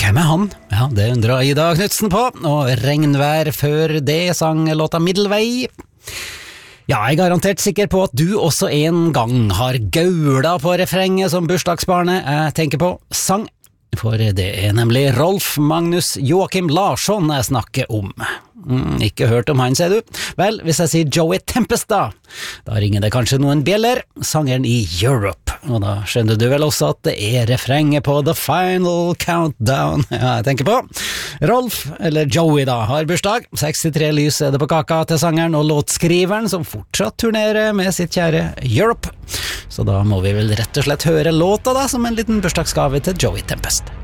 Hvem er han? Ja, det undrer Ida Knudsen på, og regnvær før det sang låta Middelvei. Ja, jeg er garantert sikker på at du også en gang har gaula på refrenget som bursdagsbarnet jeg tenker på sang, for det er nemlig Rolf Magnus Joakim Larsson jeg snakker om. Ikke hørt om han, ser du? Vel, hvis jeg sier Joey Tempest da ringer det kanskje noen bjeller, sangeren i Europe, og da skjønner du vel også at det er refrenget på The Final Countdown jeg tenker på. Rolf, eller Joey da, har bursdag, 63 lys er det på kaka til sangeren og låtskriveren som fortsatt turnerer med sitt kjære Europe. Så da må vi vel rett og slett høre låta da, som en liten bursdagsgave til Joey Tempest.